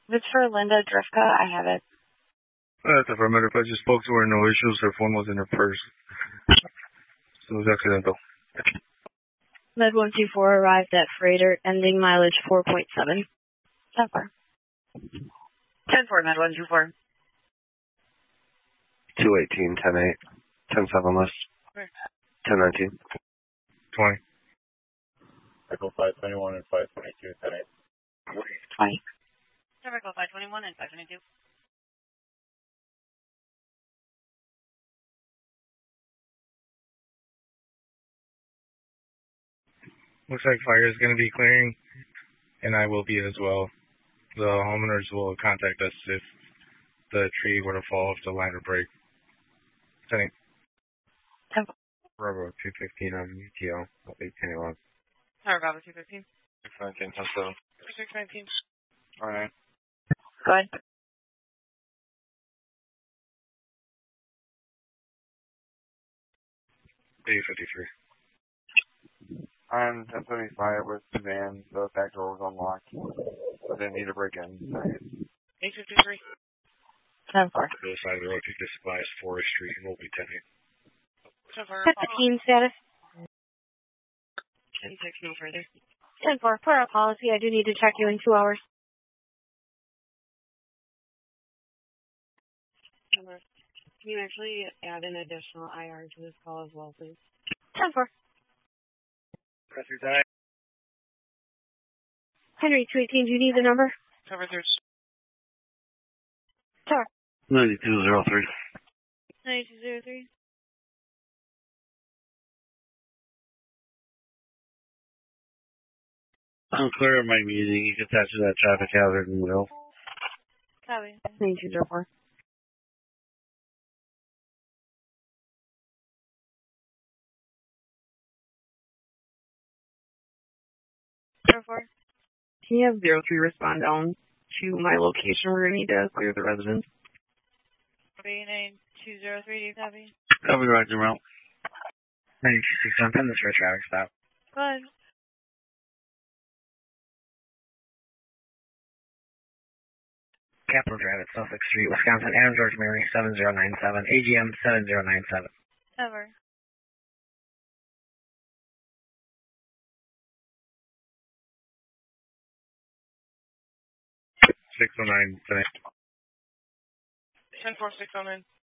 If it's for Linda Drifka, I have it. That's affirmative. I just spoke to her, no issues. Her phone was in her purse. So it was accidental. Med 124 arrived at freighter, ending mileage 4.7. 10-4. 10-4, Med 124. 218, 10-8, 10-7 list. 10-19. 20. Echo 521 and 522, 10-8. 20. Echo 521 and 522. Looks like fire is going to be clearing, and I will be as well. The homeowners will contact us if the tree were to fall off the line or break. 10-8. Bravo 215 on UTL, 810-11. Bravo 215. 619, 10-7. 619. All right. Go ahead. A53. I'm 1075 with the van. The back door was unlocked. I didn't need to break in. 853. 10-4. The side of the road to the supplies, Forest Street, and will be 10-8. 15 status. 10-6, no further. 10-4, per our policy, I do need to check you in 2 hours. Can you actually add an additional IR to this call as well, please? 10-4. Press your time. Henry 218, do you need the number? Cover 3. Sure. 9203. 9203. I'm clear of my meeting. You can attach to that traffic hazard and will. Copy. 9204. Can you have 03 respond down to my location where we need to clear the residence? 203, do you copy? Copy, Roger, Mount. 9261, this for a traffic stop. Go ahead. Capitol Drive at Sussex Street, Wisconsin, Adam George Mary, 7097, AGM 7097. Cover. $609 tonight. 10-4, 609.